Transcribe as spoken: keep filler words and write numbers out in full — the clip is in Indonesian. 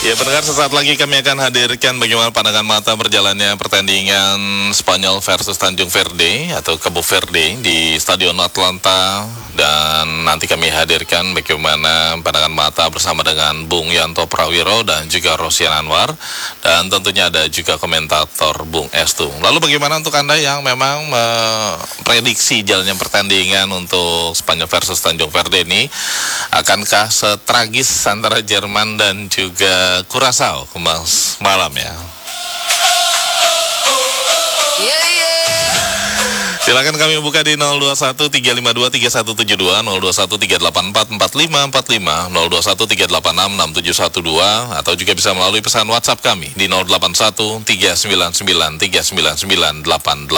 Ya pendengar, sesaat lagi kami akan hadirkan bagaimana pandangan mata berjalannya pertandingan Spanyol versus Tanjung Verde atau Cabo Verde di Stadion Atlanta. Dan nanti kami hadirkan bagaimana pandangan mata bersama dengan Bung Yanto Prawiro dan juga Rosian Anwar. Dan tentunya ada juga komentator Bung Estu. Lalu bagaimana untuk Anda yang memang memprediksi jalannya pertandingan untuk Spanyol versus Tanjung Verde ini? Akankah setragis antara Jerman dan juga Curaçao kemas malam ya? Silakan kami buka di nol dua satu tiga lima dua tiga satu tujuh dua, nol dua satu tiga delapan empat empat lima empat lima, nol dua satu tiga delapan enam enam tujuh satu dua, atau juga bisa melalui pesan WhatsApp kami di nol delapan satu tiga sembilan sembilan tiga sembilan sembilan delapan delapan.